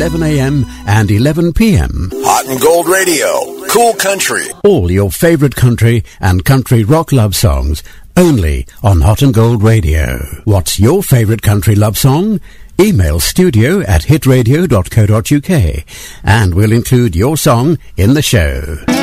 11 a.m. and 11 p.m. Hot and Gold Radio, cool country. All your favorite country and country rock love songs, only on Hot and Gold Radio. What's your favorite country love song? Email studio@hitradio.co.uk and we'll include your song in the show.